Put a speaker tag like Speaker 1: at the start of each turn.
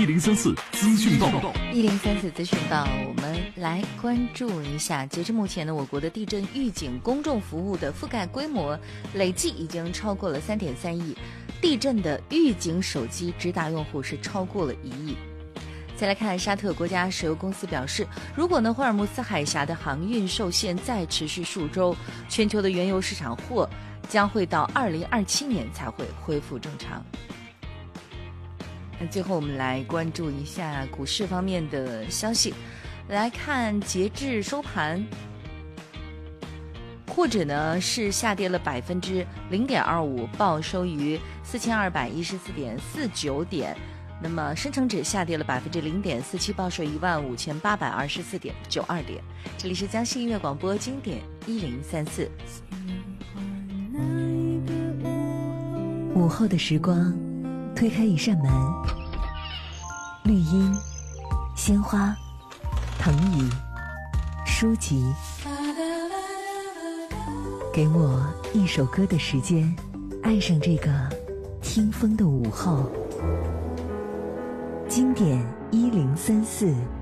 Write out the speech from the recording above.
Speaker 1: 1034资讯报
Speaker 2: 1034资讯报，我们来关注一下。截至目前呢，我国的地震预警公众服务的覆盖规模累计已经超过了3.3亿，地震的预警手机直达用户是超过了1亿。再来看沙特国家石油公司表示，如果霍尔木兹海峡的航运受限再持续数周，全球的原油市场将会到2027年才会恢复正常。最后我们来关注一下股市方面的消息。来看截至收盘，沪指呢是下跌了0.25%，报收于4214.49点。那么深成指下跌了0.47%，报收15824.92点。这里是江西音乐广播经典1034。
Speaker 3: 午后的时光，推开一扇门，绿荫、鲜花、藤椅、书籍，给我一首歌的时间，爱上这个听风的午后。经典1034。